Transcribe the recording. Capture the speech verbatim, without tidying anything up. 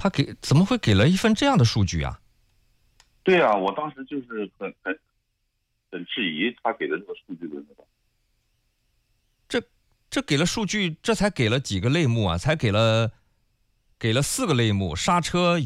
他给怎么会给了一份这样的数据啊？ 对啊，我当时就是很很很质疑他给的这个数据的那个。 这这给了数据，这才给了几个类目啊？才给了给了四个类目：刹车、